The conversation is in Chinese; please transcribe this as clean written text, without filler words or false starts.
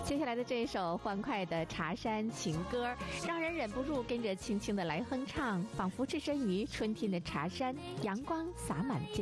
接下来的这一首欢快的茶山情歌，让人忍不住跟着轻轻的来哼唱，仿佛置身于春天的茶山，阳光洒满